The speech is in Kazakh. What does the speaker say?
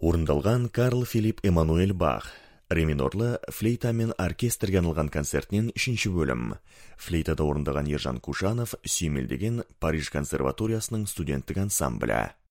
Орындалған Карл Филипп Эммануэль Бах. Ре минорлы флейта мен оркестрге арналған концертінен 3-ші бөлім. Флейтада орындаған Ержан Кушанов сүйемелдеген Париж консерваториясының студенттік ансамблі.